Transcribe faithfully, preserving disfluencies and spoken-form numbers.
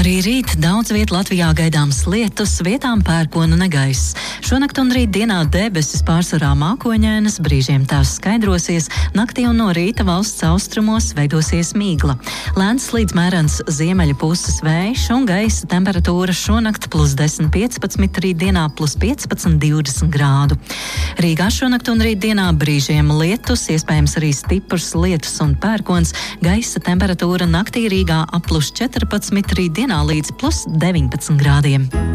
Arī rīt daudz viet Latvijā gaidāms lietus, vietām pērkonu negaiss. Šonakt un rīt dienā debesis pārsvarā mākoņainas, brīžiem tās skaidrosies, naktī un no rīta valsts austrumos veidosies mīgla. Lēns līdz mērens ziemeļu puses vējš un gaisa temperatūra šonakt plus desmit piecpadsmit, rīt dienā plus piecpadsmit divdesmit grādu. Rīgā šonakt un rīt dienā brīžiem lietus, iespējams arī stiprs lietus un pērkons, gaisa temperatūra naktī Rīgā ap plus četrpadsmit, rīt dienā līdz plus deviņpadsmit grādiem.